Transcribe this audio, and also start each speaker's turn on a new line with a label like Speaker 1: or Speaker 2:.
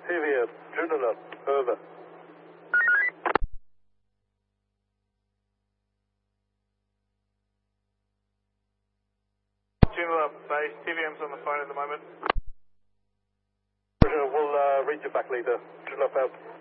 Speaker 1: TVM, Joondalup, over.
Speaker 2: Joondalup base, TVM's on the phone at the moment.
Speaker 1: We'll read you back later. Joondalup out.